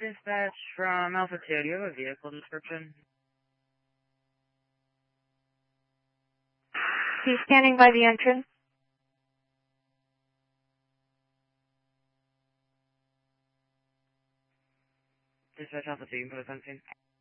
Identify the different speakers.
Speaker 1: Dispatch from Alpha 2, do you have a vehicle description?
Speaker 2: He's standing by the entrance.
Speaker 1: Dispatch Alpha 2, you can put us on scene.